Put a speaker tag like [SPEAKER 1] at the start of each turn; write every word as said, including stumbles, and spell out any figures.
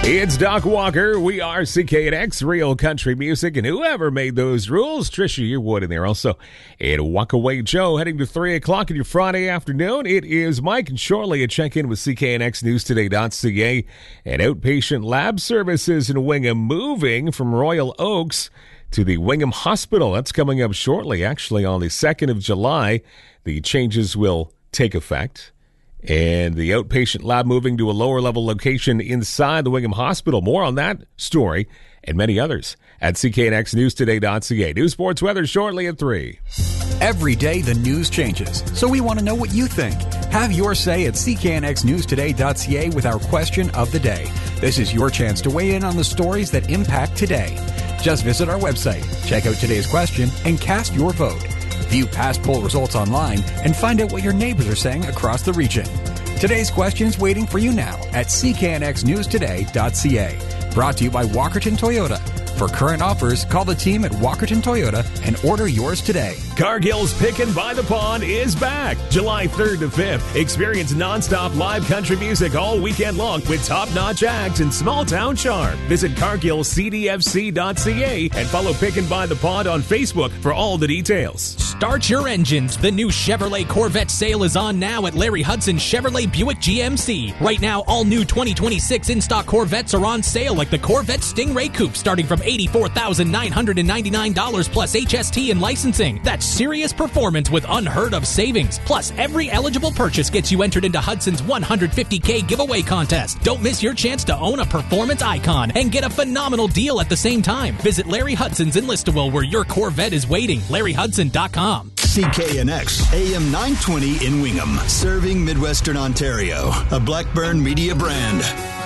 [SPEAKER 1] It's Doc Walker. We are C K N X, real country music, and whoever made those rules, Trisha Yearwood in there. Also, and Walk Away Joe, heading to three o'clock in your Friday afternoon. It is Mike, and shortly a check-in with C K N X News Today dot C A and outpatient lab services in Wingham moving from Royal Oaks to the Wingham Hospital. That's coming up shortly, actually on the second of July. The changes will take effect. And the outpatient lab moving to a lower-level location inside the Wingham Hospital. More on that story and many others at C K N X News Today dot C A. News, sports, weather shortly at three.
[SPEAKER 2] Every day the news changes, so we want to know what you think. Have your say at C K N X News Today dot C A with our question of the day. This is your chance to weigh in on the stories that impact today. Just visit our website, check out today's question, and cast your vote. View past poll results online and find out what your neighbors are saying across the region. Today's question's waiting for you now at C K N X News Today dot C A. Brought to you by Walkerton Toyota. For current offers, call the team at Walkerton Toyota and order yours today.
[SPEAKER 1] Cargill's Pickin' by the Pond is back. July third to fifth. Experience nonstop live country music all weekend long with top-notch acts and small-town charm. Visit Cargill C D F C dot C A and follow Pickin' by the Pond on Facebook for all the details.
[SPEAKER 3] Start your engines. The new Chevrolet Corvette sale is on now at Larry Hudson Chevrolet Buick G M C. Right now, all new twenty twenty-six in-stock Corvettes are on sale, like the Corvette Stingray Coupe, starting from eighty-four thousand nine hundred ninety-nine dollars plus H S T and licensing. That's serious performance with unheard of savings. Plus, every eligible purchase gets you entered into Hudson's one hundred fifty K giveaway contest. Don't miss your chance to own a performance icon and get a phenomenal deal at the same time. Visit Larry Hudson's in Listowel, where your Corvette is waiting. Larry Hudson dot com.
[SPEAKER 4] C K N X, A M nine twenty in Wingham, serving Midwestern Ontario, a Blackburn Media brand.